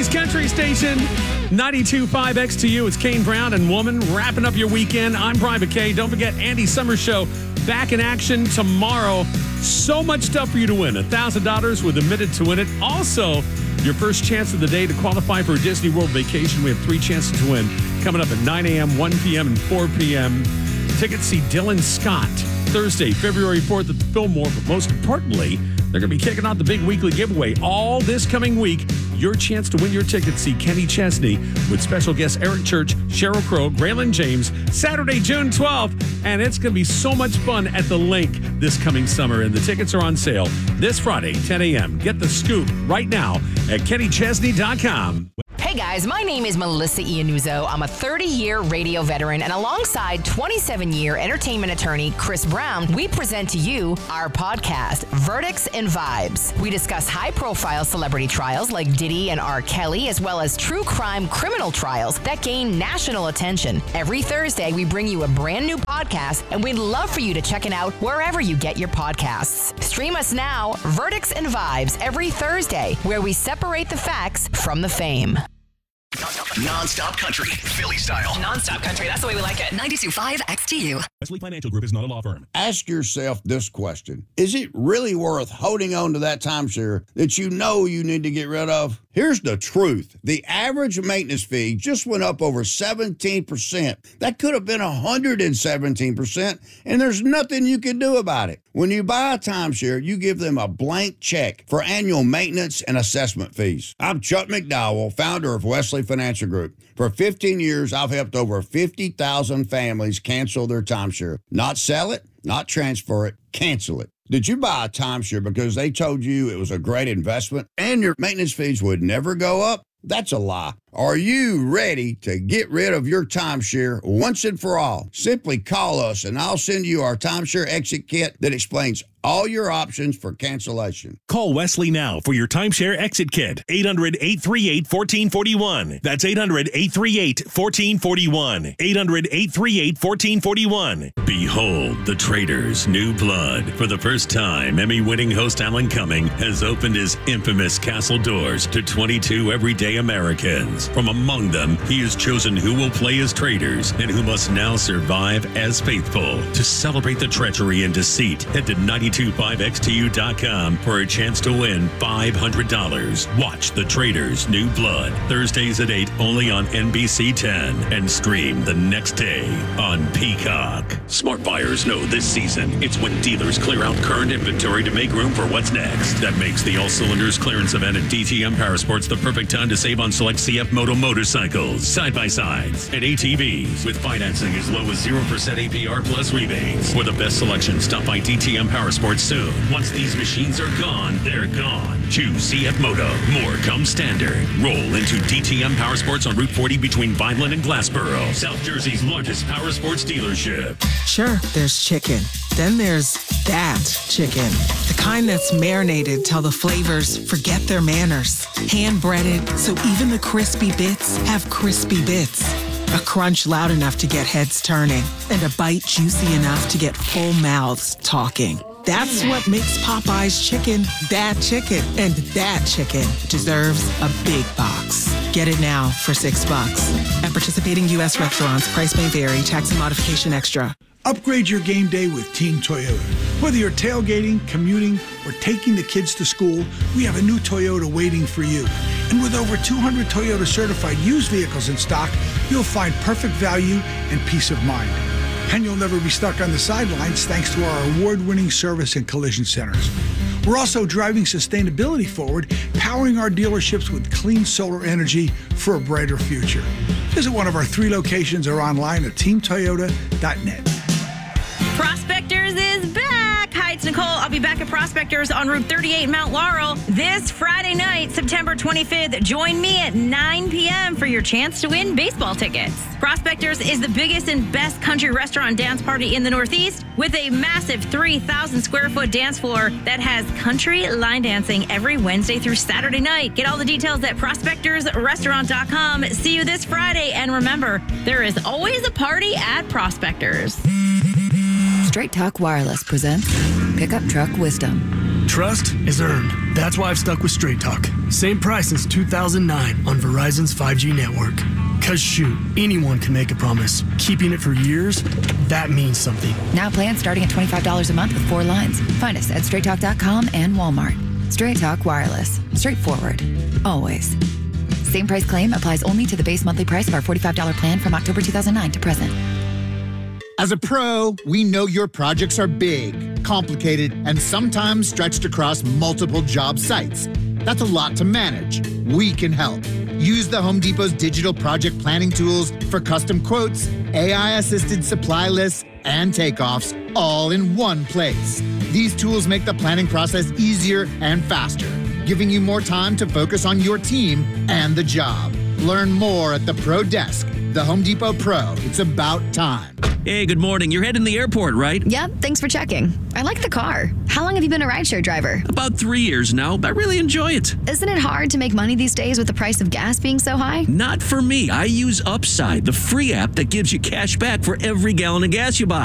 Country's country station, 92.5 XTU. It's Kane Brown and Woman wrapping up your weekend. I'm Brian McKay. Don't forget Andy Summer Show back in action tomorrow. So much stuff for you to win. $1,000 with a minute to win it. Also, your first chance of the day to qualify for a Disney World vacation. We have 3 chances to win coming up at 9 a.m., 1 p.m., and 4 p.m. Tickets see Dylan Scott Thursday, February 4th at the Fillmore. But most importantly, they're going to be kicking out the big weekly giveaway all this coming week. Your chance to win your tickets. See Kenny Chesney with special guests Eric Church, Sheryl Crow, Graylin James, Saturday, June 12th. And it's going to be so much fun at the Link this coming summer. And the tickets are on sale this Friday, 10 a.m. Get the scoop right now at kennychesney.com. Hey guys, my name is Melissa Iannuzzo. I'm a 30-year radio veteran, and alongside 27-year entertainment attorney Chris Brown, we present to you our podcast, Verdicts and Vibes. We discuss high-profile celebrity trials like Diddy and R. Kelly, as well as true crime criminal trials that gain national attention. Every Thursday, we bring you a brand new podcast, and we'd love for you to check it out wherever you get your podcasts. Stream us now, Verdicts and Vibes, every Thursday, where we separate the facts from the fame. Non-stop country, Philly style. Non-stop country, that's the way we like it. 92.5 XTU. Wesley Financial Group is not a law firm. Ask yourself this question. Is it really worth holding on to that timeshare that you know you need to get rid of? Here's the truth. The average maintenance fee just went up over 17%. That could have been 117%, and there's nothing you can do about it. When you buy a timeshare, you give them a blank check for annual maintenance and assessment fees. I'm Chuck McDowell, founder of Wesley Financial Group. For 15 years, I've helped over 50,000 families cancel their timeshare. Not sell it, not transfer it, cancel it. Did you buy a timeshare because they told you it was a great investment and your maintenance fees would never go up? That's a lie. Are you ready to get rid of your timeshare once and for all? Simply call us and I'll send you our timeshare exit kit that explains all your options for cancellation. Call Wesley now for your timeshare exit kit. 800-838-1441. That's 800-838-1441. 800-838-1441. Behold the Traitors' New Blood. For the first time, Emmy-winning host Alan Cumming has opened his infamous castle doors to 22 everyday Americans. From among them, he has chosen who will play as traitors and who must now survive as faithful. To celebrate the treachery and deceit, head to 925xtu.com for a chance to win $500. Watch The Traitors' New Blood, Thursdays at 8 only on NBC 10 and stream the next day on Peacock. Smart buyers know this season it's when dealers clear out current inventory to make room for what's next. That makes the All Cylinders clearance event at DTM Powersports the perfect time to save on select CF Moto motorcycles, side-by-sides, and ATVs with financing as low as 0% APR plus rebates. For the best selection, stop by DTM Powersports soon. Once these machines are gone, they're gone. Choose CF Moto. More come standard. Roll into DTM Powersports on Route 40 between Vineland and Glassboro, South Jersey's largest powersports dealership. Sure, there's chicken. Then there's that chicken. The kind that's marinated till the flavors forget their manners. Hand-breaded, so even the crispy bits have crispy bits. A crunch loud enough to get heads turning, and a bite juicy enough to get full mouths talking. That's what makes Popeye's chicken that chicken. And that chicken deserves a big box. Get it now for $6. At participating U.S. restaurants, price may vary. Tax and modification extra. Upgrade your game day with Team Toyota. Whether you're tailgating, commuting, or taking the kids to school, we have a new Toyota waiting for you. And with over 200 Toyota certified used vehicles in stock, you'll find perfect value and peace of mind. And you'll never be stuck on the sidelines thanks to our award-winning service and collision centers. We're also driving sustainability forward, powering our dealerships with clean solar energy for a brighter future. Visit one of our 3 locations or online at teamtoyota.net. Prospectors is back. Hi, it's Nicole. I'll be back at Prospectors on Route 38 Mount Laurel this Friday night, September 25th. Join me at 9 p.m. for your chance to win baseball tickets. Prospectors is the biggest and best country restaurant and dance party in the Northeast with a massive 3,000 square foot dance floor that has country line dancing every Wednesday through Saturday night. Get all the details at prospectorsrestaurant.com. See you this Friday. And remember, there is always a party at Prospectors. Straight Talk Wireless presents Pickup Truck Wisdom. Trust is earned. That's why I've stuck with Straight Talk. Same price since 2009 on Verizon's 5G network. Cause shoot, anyone can make a promise. Keeping it for years, that means something. Now plans starting at $25 a month with 4 lines. Find us at straighttalk.com and Walmart. Straight Talk Wireless. Straightforward. Always. Same price claim applies only to the base monthly price of our $45 plan from October 2009 to present. As a pro, we know your projects are big, complicated, and sometimes stretched across multiple job sites. That's a lot to manage. We can help. Use the Home Depot's digital project planning tools for custom quotes, AI-assisted supply lists, and takeoffs all in one place. These tools make the planning process easier and faster, giving you more time to focus on your team and the job. Learn more at the Pro Desk. The Home Depot Pro. It's about time. Hey, good morning. You're heading to the airport, right? Yep, thanks for checking. I like the car. How long have you been a rideshare driver? About 3 years now. I really enjoy it. Isn't it hard to make money these days with the price of gas being so high? Not for me. I use Upside, the free app that gives you cash back for every gallon of gas you buy.